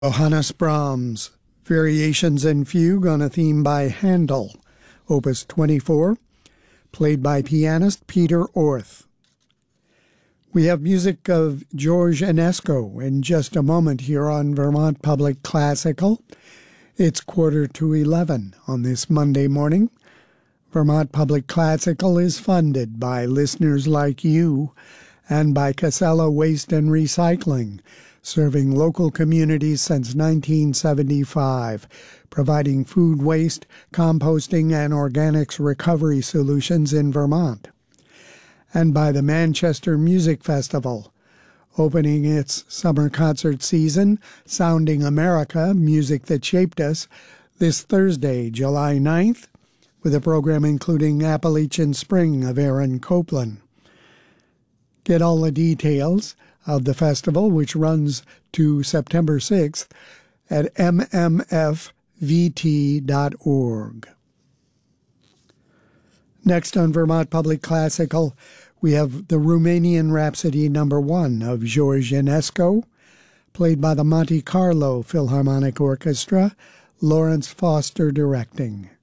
Johannes Brahms, Variations in Fugue on a theme by Handel, Opus 24, played by pianist Peter Orth. We have music of George Enesco in just a moment here on Vermont Public Classical. It's 10:45 on this Monday morning. Vermont Public Classical is funded by listeners like you and by Casella Waste and Recycling, serving local communities since 1975, providing food waste, composting, and organics recovery solutions in Vermont. And by the Manchester Music Festival, opening its summer concert season, Sounding America, Music That Shaped Us, this Thursday, July 9th, with a program including Appalachian Spring of Aaron Copland. Get all the details of the festival, which runs to September 6th, at mmfvt.org. Next on Vermont Public Classical, we have the Romanian Rhapsody No. 1 of George Enesco, played by the Monte Carlo Philharmonic Orchestra, Lawrence Foster directing.